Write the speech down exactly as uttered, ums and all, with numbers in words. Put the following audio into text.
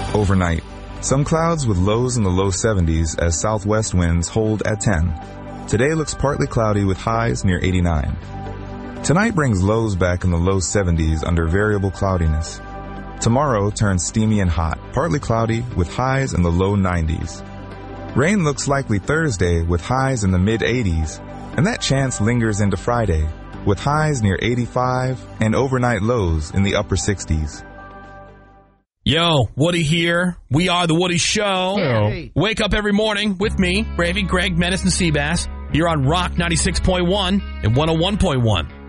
Overnight, some clouds with lows in the low seventies as southwest winds hold at ten. Today looks partly cloudy with highs near eighty-nine. Tonight brings lows back in the low seventies under variable cloudiness. Tomorrow turns steamy and hot, partly cloudy with highs in the low nineties. Rain looks likely Thursday with highs in the mid eighties, and that chance lingers into Friday with highs near eighty-five and overnight lows in the upper sixties. Yo, Woody here. We are The Woody Show. Hey. Wake up every morning with me, Gravy, Greg, Menace, and Seabass. You're on Rock ninety-six point one and one oh one point one.